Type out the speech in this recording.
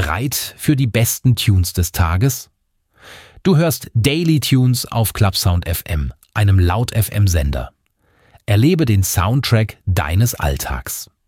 Bereit für die besten Tunes des Tages? Du hörst Daily Tunes auf Clubsound FM, einem Laut-FM-Sender. Erlebe den Soundtrack deines Alltags.